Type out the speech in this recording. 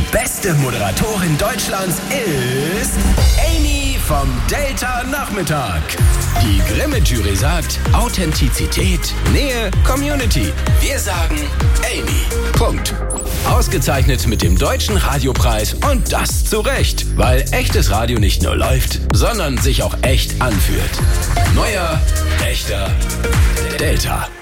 beste Moderatorin Deutschlands ist Amy vom Delta Nachmittag. Die Grimme-Jury sagt Authentizität, Nähe, Community. Wir sagen Amy. Punkt. Ausgezeichnet mit dem Deutschen Radiopreis und das zu Recht, weil echtes Radio nicht nur läuft, sondern sich auch echt anfühlt. Neuer, echter Delta.